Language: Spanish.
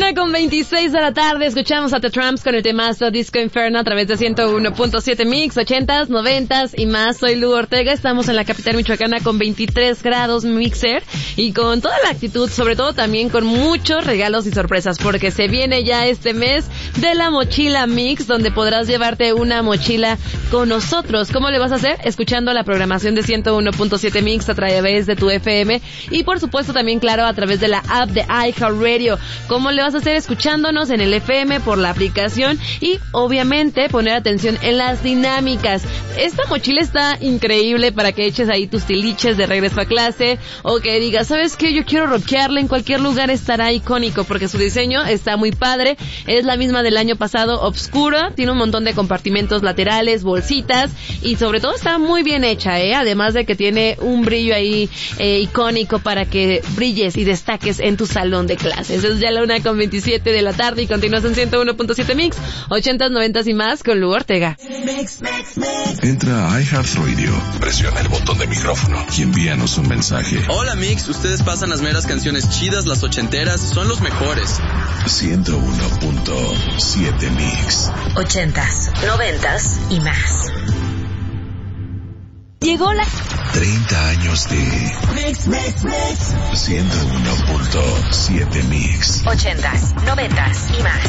1:26 de la tarde, escuchamos a The Tramps con el temazo Disco Inferno a través de 101.7 Mix, 80s, 90s y más. Soy Lu Ortega, estamos en la capital michoacana con 23 grados mixer y con toda la actitud, sobre todo también con muchos regalos y sorpresas, porque se viene ya este mes de la mochila Mix, donde podrás llevarte una mochila con nosotros. ¿Cómo le vas a hacer? Escuchando la programación de 101.7 Mix a través de tu FM y por supuesto también, claro, a través de la app de iHeartRadio. ¿Cómo le vas a hacer? Escuchándonos en el FM por la aplicación y obviamente poner atención en las dinámicas. Esta mochila está increíble para que eches ahí tus tiliches de regreso a clase o que digas, ¿sabes qué? Yo quiero rockearla, en cualquier lugar estará icónico porque su diseño está muy padre. Es la misma del año pasado, obscura, tiene un montón de compartimentos laterales, bolsitas y sobre todo está muy bien hecha, además de que tiene un brillo ahí icónico para que brilles y destaques en tu salón de clases. Es ya la 1:27 de la tarde y continúas en 101.7 Mix, 80s, 90s y más con Lu Ortega. Entra a iHeartRadio, presiona el botón de micrófono y envíanos un mensaje. Hola Mix, ustedes pasan las meras canciones chidas, las ochenteras, son los mejores. 101.7 Mix, 80s, 90s y más. Llegó la 30 años de Mix. 101.7 Mix, 80s, 90s y más.